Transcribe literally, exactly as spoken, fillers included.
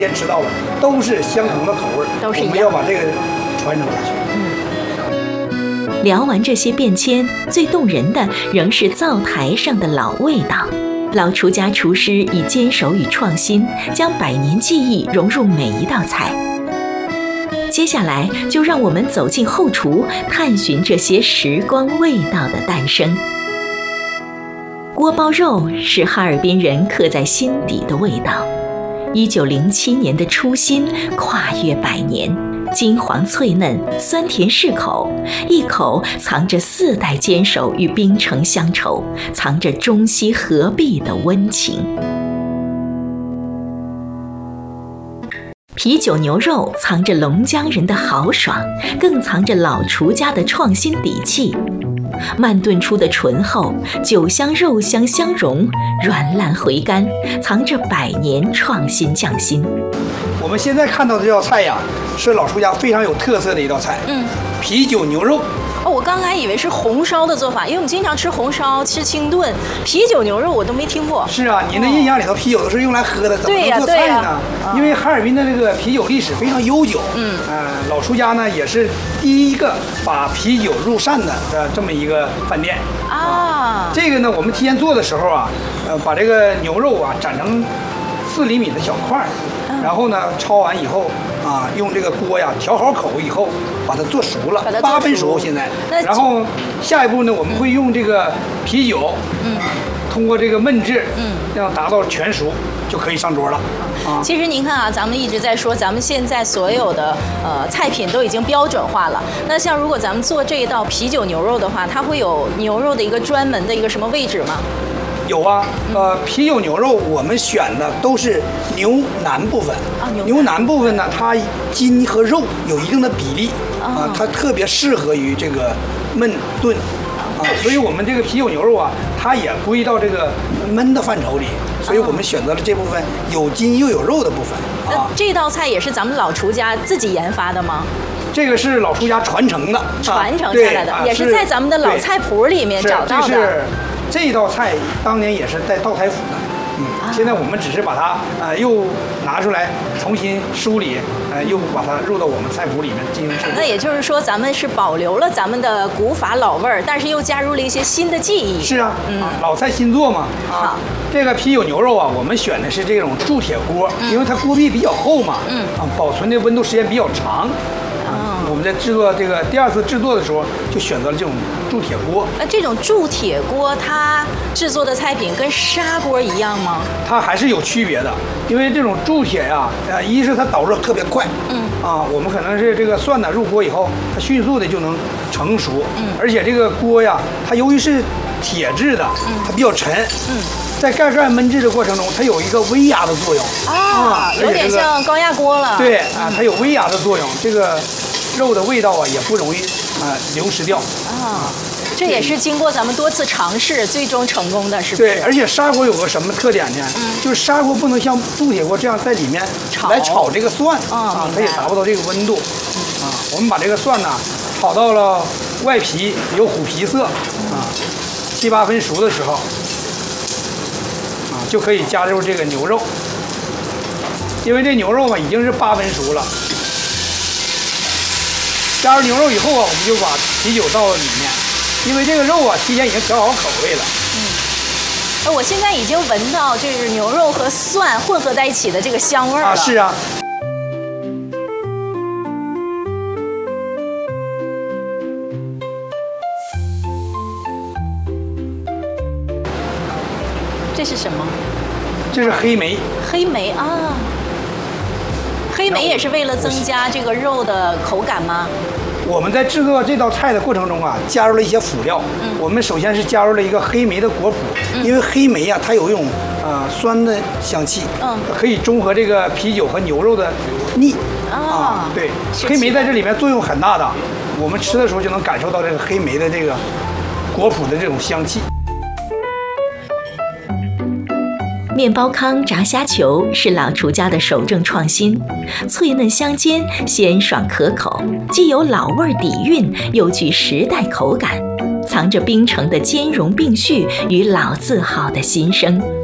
坚持到了，都是相同的口味， 都是一样。 我们要把这个传承下去。 嗯。 聊完这些变迁，最动人的仍是灶台上的老味道。老厨家厨师以坚守与创新，将百年技艺融入每一道菜。接下来，就让我们走进后厨，探寻这些时光味道的诞生。锅包肉是哈尔滨人刻在心底的味道。一九零七年的初心，跨越百年，金黄脆嫩，酸甜适口，一口藏着四代坚守与冰城乡愁，藏着中西合璧的温情。啤酒牛肉藏着龙江人的豪爽，更藏着老厨家的创新底气。慢炖出的醇厚，酒香肉香相融，软烂回甘，藏着百年创新匠心。 我们现在看到的这道菜呀，是老厨家非常有特色的一道菜。嗯，啤酒牛肉。 哦，我刚才以为是红烧的做法，因为我们经常吃红烧、吃清炖，啤酒牛肉我都没听过。 是啊，您的印象里头，啤酒都是用来喝的，怎么能做菜呢？啊啊、因为哈尔滨的这个啤酒历史非常悠久。嗯，呃，老厨家呢也是第一个把啤酒入膳的呃这么一个饭店啊。啊这个呢，我们提前做的时候啊，呃，把这个牛肉啊斩成四厘米的小块儿。然后呢，焯完以后啊，用这个锅呀调好口以后，把它做熟了，八分熟现在。然后下一步呢，我们会用这个啤酒，嗯，通过这个焖制，嗯，让达到全熟，就可以上桌了。 啊，其实您看啊，咱们一直在说，咱们现在所有的呃菜品都已经标准化了。那像如果咱们做这一道啤酒牛肉的话，它会有牛肉的一个专门的一个什么位置吗？ 有啊，呃，啤酒牛肉我们选的都是牛腩部分啊，牛牛腩部分呢，它筋和肉有一定的比例啊，它特别适合于这个焖炖啊，所以我们这个啤酒牛肉啊，它也归到这个焖的范畴里，所以我们选择了这部分有筋又有肉的部分啊。 这道菜也是咱们老厨家自己研发的吗？ 这个是老厨家传承的， 传承下来的，也是在咱们的老菜谱里面找到的。 这道菜当年也是在道台府的，嗯，啊、现在我们只是把它呃又拿出来重新梳理，呃又把它入到我们菜谱里面进行制作。 那也就是说，咱们是保留了咱们的古法老味儿，但是又加入了一些新的技艺。 是啊，嗯，老菜新做嘛。 好， 这个啤酒牛肉啊，我们选的是这种铸铁锅，嗯、因为它锅壁比较厚嘛，嗯，啊，保存的温度时间比较长。我们在制作这个第二次制作的时候，就选择了这种铸铁锅。 那这种铸铁锅，它制作的菜品跟砂锅一样吗？ 它还是有区别的，因为这种铸铁呀，呃，一是它导热特别快，嗯，啊，我们可能是这个蒜呢入锅以后，它迅速的就能成熟，嗯，而且这个锅呀，它由于是铁制的，它比较沉，嗯。在盖盖焖制的过程中，它有一个微压的作用啊，有点像高压锅了。 对啊，它有微压的作用，这个肉的味道啊也不容易啊流失掉啊。这也是经过咱们多次尝试，最终成功的，是不是？ 对，而且砂锅有个什么特点呢？嗯，就是砂锅不能像铸铁锅这样在里面来炒这个蒜啊，它也达不到这个温度啊。我们把这个蒜呢炒到了外皮有虎皮色啊，七八分熟的时候。就可以加入这个牛肉，因为这牛肉嘛已经是八分熟了。加入牛肉以后啊，我们就把啤酒倒到里面，因为这个肉啊提前已经调好口味了。 嗯，我现在已经闻到就是牛肉和蒜混合在一起的这个香味了。 啊，是啊。 这是什么？ 这是黑莓。 黑莓啊，黑莓也是为了增加这个肉的口感吗？ 我们在制作这道菜的过程中啊，加入了一些辅料。嗯，我们首先是加入了一个黑莓的果脯，嗯、因为黑莓呀、啊，它有一种呃酸的香气，嗯，可以中和这个啤酒和牛肉的腻。啊，啊对，黑莓在这里面作用很大的，我们吃的时候就能感受到这个黑莓的这个果脯的这种香气。 面包糠炸虾球是老厨家的守正创新，脆嫩香煎，鲜爽可口，既有老味底蕴，又具时代口感，藏着冰城的兼容并蓄与老字号的心声。